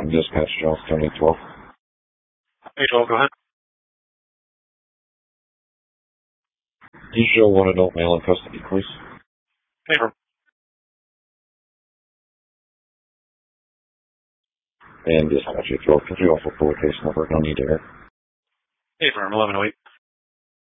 Dispatch Jones, 2812. Hey, Joel, go ahead. Do you show one adult male in custody, please? Hey, firm. And Dispatch 812, could you also pull a case number? No need to hear. Hey, firm, 1108.